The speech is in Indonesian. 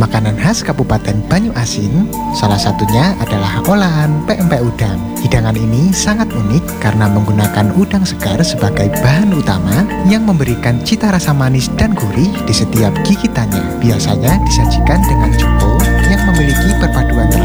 makanan khas Kabupaten Banyuasin. Salah satunya adalah olahan pempek udang. Hidangan ini sangat unik karena menggunakan udang segar sebagai bahan utama yang memberikan cita rasa manis dan gurih di setiap gigitannya. Biasanya disajikan dengan cuko yang memiliki perpaduan